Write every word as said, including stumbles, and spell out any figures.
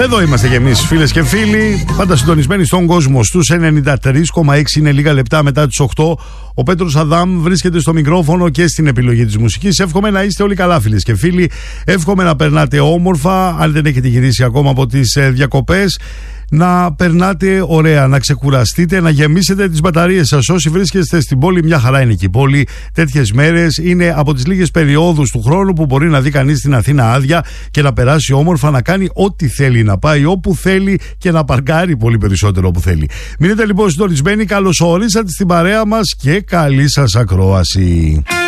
Εδώ είμαστε κι εμείς, φίλες και φίλοι, πάντα συντονισμένοι στον κόσμο στους ενενήντα τρία κόμμα έξι. Είναι λίγα λεπτά μετά τις οκτώ. Ο Πέτρος Αδάμ βρίσκεται στο μικρόφωνο και στην επιλογή της μουσικής. Εύχομαι να είστε όλοι καλά, φίλες και φίλοι. Εύχομαι να περνάτε όμορφα, αν δεν έχετε γυρίσει ακόμα από τις διακοπές. Να περνάτε ωραία, να ξεκουραστείτε, να γεμίσετε τις μπαταρίες σας. Όσοι βρίσκεστε στην πόλη, μια χαρά είναι και η πόλη. Τέτοιες μέρες είναι από τις λίγες περιόδους του χρόνου που μπορεί να δει κανείς την Αθήνα άδεια και να περάσει όμορφα, να κάνει ό,τι θέλει, να πάει όπου θέλει και να παρκάρει πολύ περισσότερο όπου θέλει. Μείνετε λοιπόν συντονισμένοι, καλώς ορίσατε στην παρέα μας και καλή σας ακρόαση.